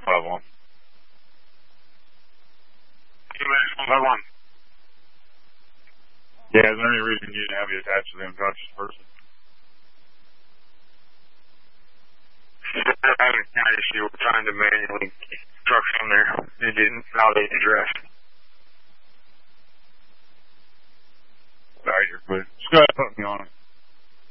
151. UMax 151. Yeah, is there any reason you didn't have you attached to the unconscious person? I had a cat issue. We're trying to manually keep trucks on there. It didn't validate the address. Sorry, you're clear. Just go ahead and put me on it.